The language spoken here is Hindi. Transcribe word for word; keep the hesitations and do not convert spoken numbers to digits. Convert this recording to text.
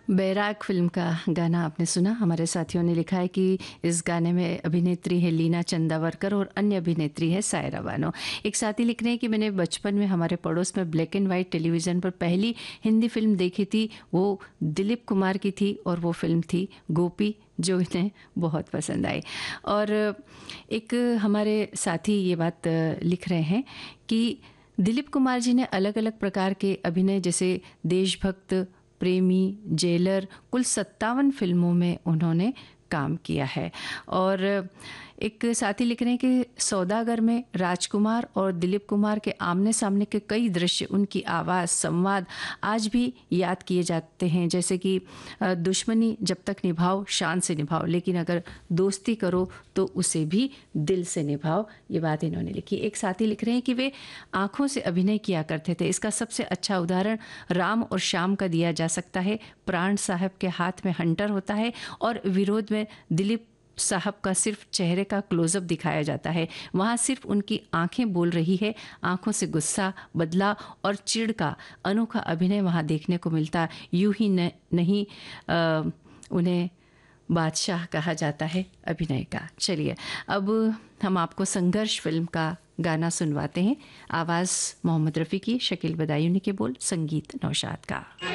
बैराग फ़िल्म का गाना आपने सुना। हमारे साथियों ने लिखा है कि इस गाने में अभिनेत्री है लीना चंदावरकर और अन्य अभिनेत्री है सायरा बानो। एक साथी लिख रहे हैं कि मैंने बचपन में हमारे पड़ोस में ब्लैक एंड वाइट टेलीविज़न पर पहली हिंदी फ़िल्म देखी थी, वो दिलीप कुमार की थी और वो फ़िल्म थी गोपी, जो इन्हें बहुत पसंद आई। और एक हमारे साथी ये बात लिख रहे हैं कि दिलीप कुमार जी ने अलग अलग प्रकार के अभिनय जैसे देशभक्त, प्रेमी, जेलर, कुल सत्तावन फिल्मों में उन्होंने काम किया है। और एक साथी लिख रहे हैं कि सौदागर में राजकुमार और दिलीप कुमार के आमने सामने के कई दृश्य, उनकी आवाज़, संवाद आज भी याद किए जाते हैं, जैसे कि दुश्मनी जब तक निभाओ शान से निभाओ, लेकिन अगर दोस्ती करो तो उसे भी दिल से निभाओ। ये बात इन्होंने लिखी। एक साथी लिख रहे हैं कि वे आँखों से अभिनय किया करते थे। इसका सबसे अच्छा उदाहरण राम और श्याम का दिया जा सकता है। प्राण साहब के हाथ में हंटर होता है और विरोध में दिलीप साहब का सिर्फ चेहरे का क्लोजअप दिखाया जाता है। वहाँ सिर्फ उनकी आंखें बोल रही है। आंखों से गुस्सा, बदला और चिढ़ का अनोखा अभिनय वहाँ देखने को मिलता। यूं ही न, नहीं आ, उन्हें बादशाह कहा जाता है अभिनय का। चलिए अब हम आपको संघर्ष फिल्म का गाना सुनवाते हैं। आवाज़ मोहम्मद रफ़ी की, शकील बदायूनी के बोल, संगीत नौशाद का।